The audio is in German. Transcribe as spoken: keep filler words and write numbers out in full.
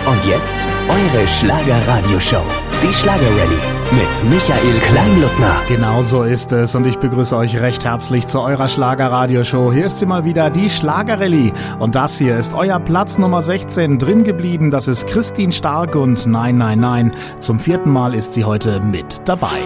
Und jetzt eure Schlager-Radio-Show. Die Schlager-Rallye mit Michael Kleinluttner. Genau so ist es und ich begrüße euch recht herzlich zu eurer Schlager-Radio-Show. Hier ist sie mal wieder, die Schlager-Rallye. Und das hier ist euer Platz Nummer sechzehn drin geblieben. Das ist Christine Stark und Nein, Nein, Nein. Zum vierten Mal ist sie heute mit dabei.